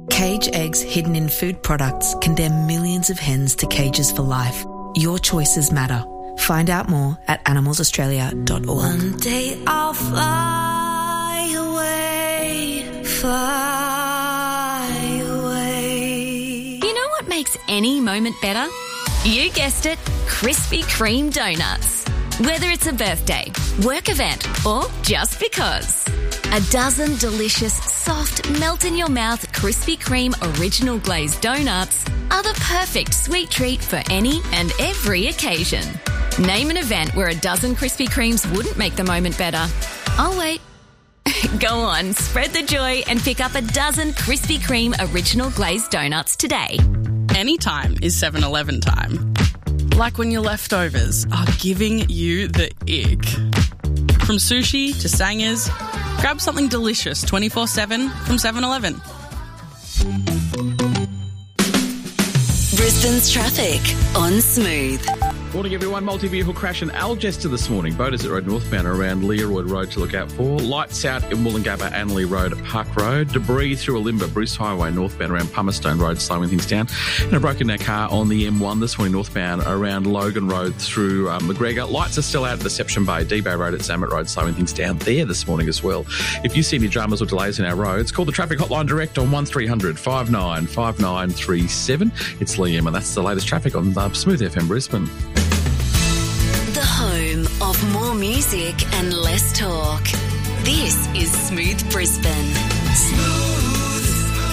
Cage eggs hidden in food products condemn millions of hens to cages for life. Your choices matter. Find out more at animalsaustralia.org. One day I'll fly away, fly away. You know what makes any moment better? You guessed it, Krispy Kreme donuts. Whether it's a birthday, work event, or just because. A dozen delicious, soft, melt-in-your-mouth Krispy Kreme original glazed donuts are the perfect sweet treat for any and every occasion. Name an event where a dozen Krispy Kremes wouldn't make the moment better. I'll wait. Go on, spread the joy and pick up a dozen Krispy Kreme original glazed donuts today. Anytime is 7-Eleven time. Like when your leftovers are giving you the ick. From sushi to sangers, grab something delicious 24/7 from 7-Eleven. Brisbane's traffic on Smooth. Morning everyone, multi-vehicle crash in Algester this morning. Beaudesert Road northbound around Learoyd Road to look out for. Lights out in Wollongabba Annerley Road at Park Road. Debris through Olimba, Bruce Highway northbound around Pumerstone Road, slowing things down. And a broken down car on the M1 this morning northbound around Logan Road through McGregor. Lights are still out at Deception Bay, D-Bay Road at Zamet Road, slowing things down there this morning as well. If you see any dramas or delays in our roads, call the traffic hotline direct on 1300 59 5937. It's Liam and that's the latest traffic on Smooth FM Brisbane. The home of more music and less talk. This is Smooth Brisbane. Smooth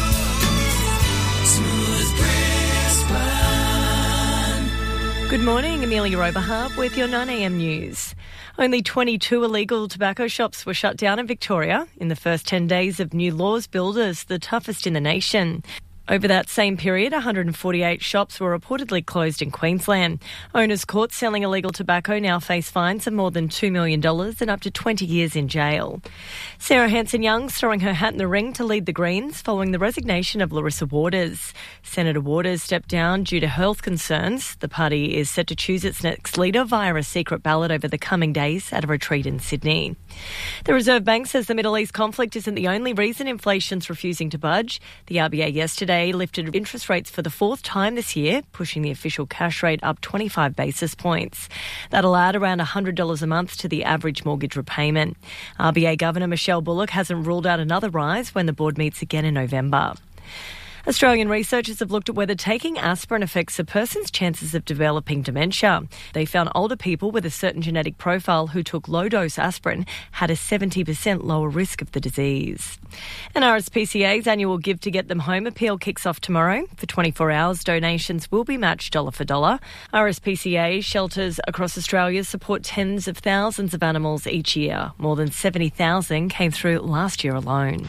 Brisbane. Good morning, Amelia Oberharp with your 9am news. Only 22 illegal tobacco shops were shut down in Victoria in the first 10 days of new laws billed as the toughest in the nation. Over that same period, 148 shops were reportedly closed in Queensland. Owners caught selling illegal tobacco now face fines of more than $2 million and up to 20 years in jail. Sarah Hanson-Young's throwing her hat in the ring to lead the Greens following the resignation of Larissa Waters. Senator Waters stepped down due to health concerns. The party is set to choose its next leader via a secret ballot over the coming days at a retreat in Sydney. The Reserve Bank says the Middle East conflict isn't the only reason inflation's refusing to budge. The RBA yesterday lifted interest rates for the fourth time this year, pushing the official cash rate up 25 basis points. That'll add around $100 a month to the average mortgage repayment. RBA Governor Michelle Bullock hasn't ruled out another rise when the board meets again in November. Australian researchers have looked at whether taking aspirin affects a person's chances of developing dementia. They found older people with a certain genetic profile who took low-dose aspirin had a 70% lower risk of the disease. And RSPCA's annual Give to Get Them Home appeal kicks off tomorrow. For 24 hours, donations will be matched dollar for dollar. RSPCA shelters across Australia support tens of thousands of animals each year. More than 70,000 came through last year alone.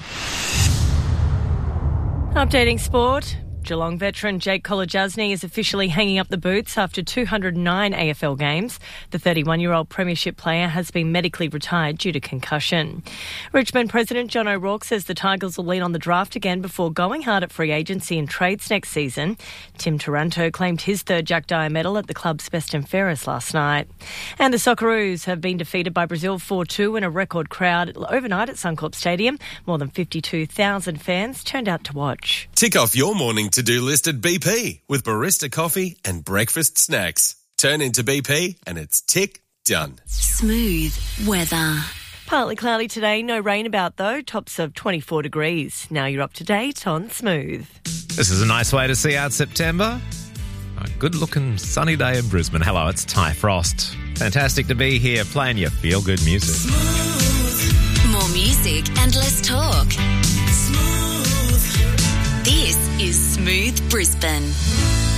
Updating sport. Geelong veteran Jake Kolodjasny is officially hanging up the boots after 209 AFL games. The 31-year-old premiership player has been medically retired due to concussion. Richmond President John O'Rourke says the Tigers will lean on the draft again before going hard at free agency and trades next season. Tim Taranto claimed his third Jack Dyer medal at the club's best and fairest last night. And the Socceroos have been defeated by Brazil 4-2 in a record crowd overnight at Suncorp Stadium. More than 52,000 fans turned out to watch. Tick off your morning to-do list at BP with barista coffee and breakfast snacks. Turn into BP and it's tick done. Smooth weather. Partly cloudy today, no rain about though, tops of 24 degrees. Now you're up to date on Smooth. This is a nice way to see out September. A good-looking sunny day in Brisbane. Hello, it's Ty Frost. Fantastic to be here playing your feel-good music. Smooth. More music and less talk. Smooth. This is Smooth Brisbane.